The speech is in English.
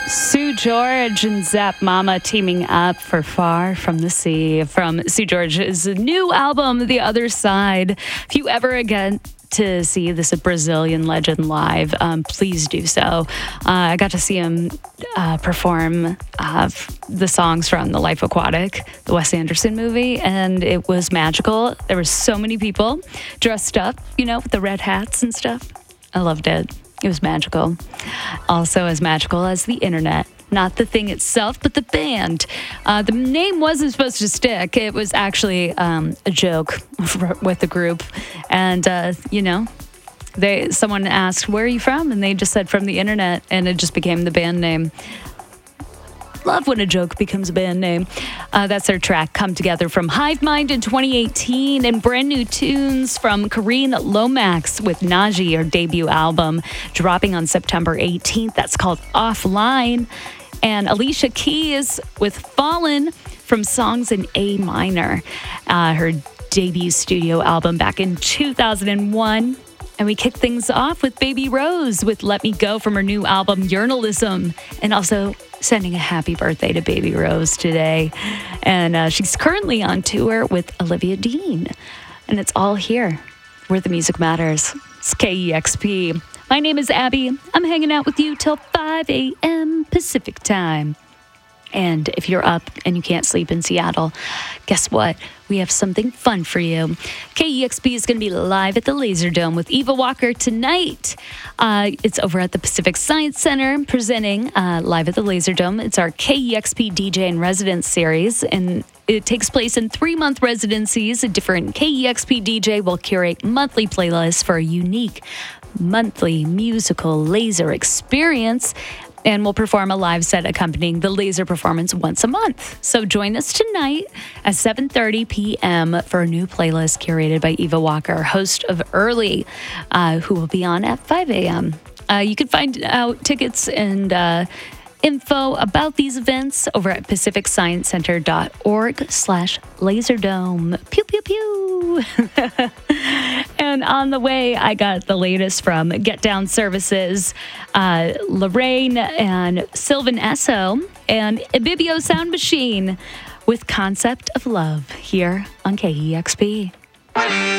Sue George and Zap Mama teaming up for Far from the Sea from Sue George's new album, The Other Side. If you ever get to see this Brazilian legend live, please do so. I got to see him perform the songs from The Life Aquatic, the Wes Anderson movie, and it was magical. There were so many people dressed up, with the red hats and stuff. I loved it. It was magical. Also as magical as the internet. Not the thing itself, but the band. The name wasn't supposed to stick. It was actually a joke with the group. And, someone asked, where are you from? And they just said, from the internet. And it just became the band name. Love when a joke becomes a band name. That's their track, Come Together, from Hive Mind in 2018, and brand new tunes from Karine Lomax with Naji, her debut album, dropping on September 18th. That's called Offline. And Alicia Keys with Fallen from Songs in A Minor, her debut studio album back in 2001. And we kick things off with Baby Rose with Let Me Go from her new album, Journalism. And also sending a happy birthday to Baby Rose today. And she's currently on tour with Olivia Dean. And it's all here where the music matters. It's KEXP. My name is Abby. I'm hanging out with you till 5 a.m. Pacific time. And if you're up and you can't sleep in Seattle, guess what? We have something fun for you. KEXP is going to be live at the Laser Dome with Eva Walker tonight. It's over at the Pacific Science Center presenting live at the Laser Dome. It's our KEXP DJ in Residence series, and it takes place in 3-month residencies. A different KEXP DJ will curate monthly playlists for a unique monthly musical laser experience, and we'll perform a live set accompanying the laser performance once a month. So join us tonight at 7:30 p.m. for a new playlist curated by Eva Walker, host of Early, who will be on at 5 a.m. You can find out tickets and info about these events over at pacificsciencecenter.org/laserdome. Pew, pew, pew. And on the way, I got the latest from Get Down Services, Lorraine and Sylvan Esso, and Ibibio Sound Machine with Concept of Love here on KEXP.